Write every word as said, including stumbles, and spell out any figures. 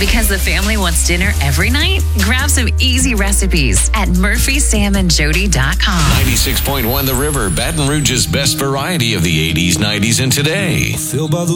Because the family wants dinner every night? Grab some easy recipes at murphy sam and jody dot com. ninety-six point one The River, Baton Rouge's best variety of the eighties, nineties, and today. Filled by the